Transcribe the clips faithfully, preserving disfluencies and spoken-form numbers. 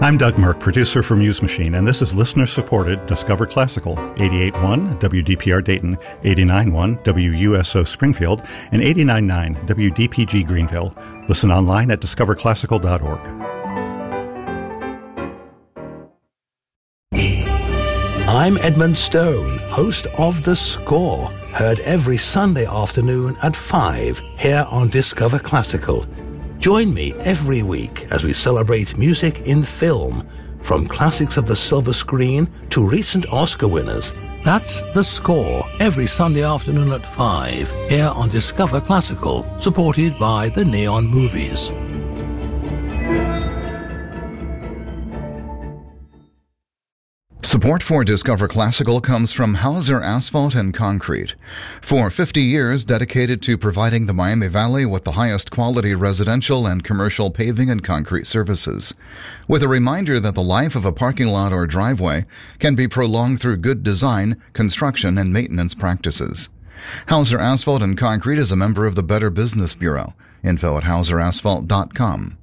I'm Doug Merck, producer for Muse Machine, and this is listener-supported Discover Classical, eighty-eight point one W D P R Dayton, eighty-nine point one W U S O Springfield, and eighty-nine point nine W D P G Greenville. Listen online at discover classical dot org. I'm Edmund Stone, host of The Score, heard every Sunday afternoon at five here on Discover Classical. Join me every week as we celebrate music in film, from classics of the silver screen to recent Oscar winners. That's The Score, every Sunday afternoon at five, here on Discover Classical, supported by the Neon Movies. Support for Discover Classical comes from Hauser Asphalt and Concrete. For fifty years dedicated to providing the Miami Valley with the highest quality residential and commercial paving and concrete services. With a reminder that the life of a parking lot or driveway can be prolonged through good design, construction, and maintenance practices. Hauser Asphalt and Concrete is a member of the Better Business Bureau. Info at hauser asphalt dot com.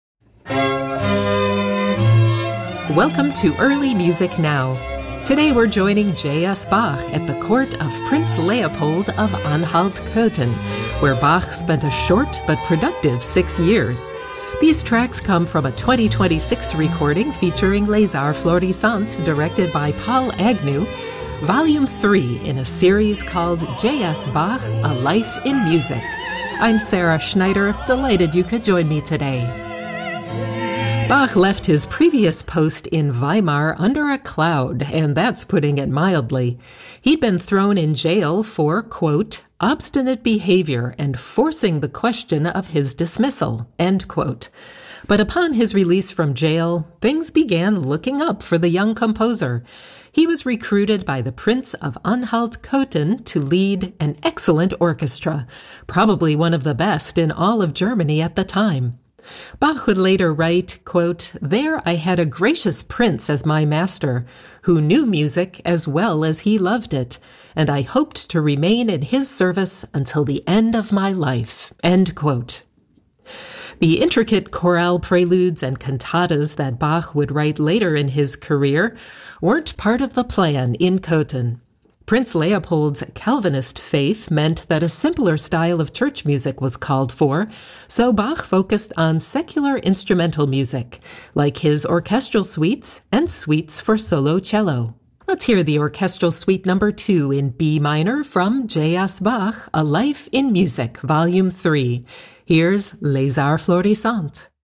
Welcome to Early Music Now. Today we're joining J S Bach at the court of Prince Leopold of Anhalt-Köthen, where Bach spent a short but productive six years. These tracks come from a twenty twenty-six recording featuring Les Arts Florissants, directed by Paul Agnew, Volume three in a series called J S Bach, A Life in Music. I'm Sarah Schneider, delighted you could join me today. Bach left his previous post in Weimar under a cloud, and that's putting it mildly. He'd been thrown in jail for, quote, obstinate behavior and forcing the question of his dismissal, end quote. But upon his release from jail, things began looking up for the young composer. He was recruited by the Prince of Anhalt-Köthen to lead an excellent orchestra, probably one of the best in all of Germany at the time. Bach would later write, quote, there I had a gracious prince as my master, who knew music as well as he loved it, and I hoped to remain in his service until the end of my life, end quote. The intricate chorale preludes and cantatas that Bach would write later in his career weren't part of the plan in Köthen. Prince Leopold's Calvinist faith meant that a simpler style of church music was called for, so Bach focused on secular instrumental music, like his orchestral suites and suites for solo cello. Let's hear the orchestral suite number two in B minor from J S Bach, A Life in Music, Volume three. Here's Les Arts Florissants.